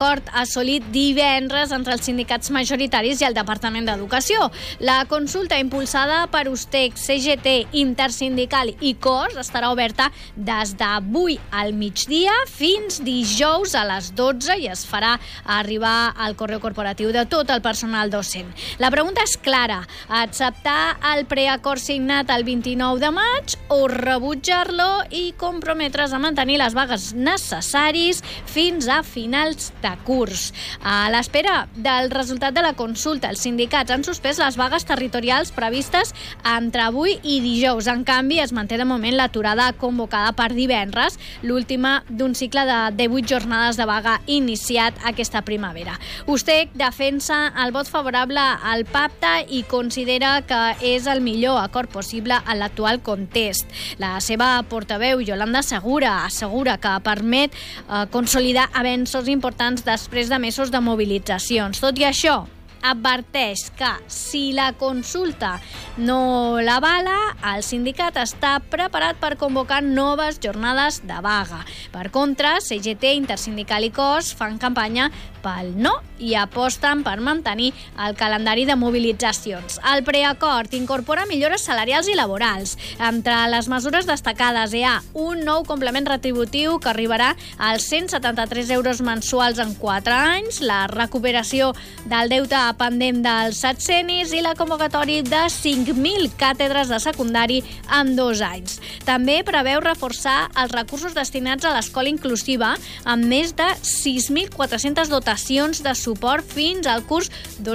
acord assolit divendres entre els sindicats majoritaris i el Departament d'Educació. La consulta impulsada per USTEC, CGT, Intersindical i COS estarà oberta des d'avui al migdia fins dijous a les 12 i es farà arribar al correu corporatiu de tot el personal docent. La pregunta és clara: acceptar el preacord signat el 29 de maig o rebutjar-lo i comprometre's a mantenir les vagues necessaris fins a finals de curs. A l'espera del resultat de la consulta, els sindicats han suspès les vagues territorials previstes entre avui i dijous. En canvi, es manté de moment l'aturada convocada per divendres, l'última d'un cicle de 18 jornades de vaga iniciat aquesta primavera. USTEC defensa el vot favorable al pacte i considera que és el millor acord possible en l'actual context. La seva portaveu, Yolanda Segura, assegura que permet consolidar avenços importants després de mesos de mobilitzacions. Tot i això, adverteix que si la consulta no l'avala, el sindicat està preparat per convocar noves jornades de vaga. Per contra, CGT, Intersindical i COS fan campanya pel no i aposten per mantenir el calendari de mobilitzacions. El preacord incorpora millores salarials i laborals. Entre les mesures destacades hi ha un nou complement retributiu que arribarà als 173 euros mensuals en 4 anys, la recuperació del deute pendent dels setcenis i la convocatòria de 5.000 càtedres de secundari en 2 anys. També preveu reforçar els recursos destinats a l'escola inclusiva amb més de 6.400 dotacions de suport fins al curs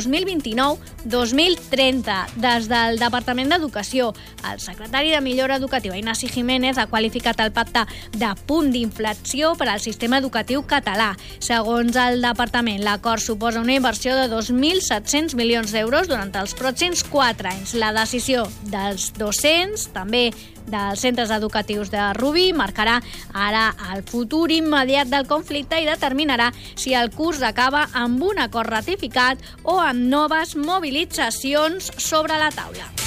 2029-2030. Des del Departament d'Educació, el secretari de Millora Educativa, Ignasi Jiménez, ha qualificat el pacte de punt d'inflexió per al sistema educatiu català. Segons el departament, l'acord suposa una inversió de 2.700 milions d'euros durant els pròxims 4 anys. La decisió dels docents, també dels centres educatius de Rubí, marcarà ara el futur immediat del conflicte i determinarà si el curs acaba amb un acord ratificat o amb noves mobilitzacions sobre la taula.